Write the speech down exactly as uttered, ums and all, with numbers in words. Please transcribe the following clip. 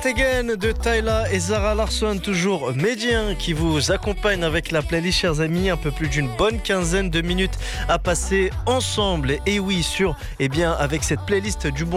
Again de Tyla et Zara Larsson, toujours médien qui vous accompagne avec la playlist, chers amis. Un peu plus d'une bonne quinzaine de minutes à passer ensemble. Et oui, sur, eh bien, avec cette playlist du bon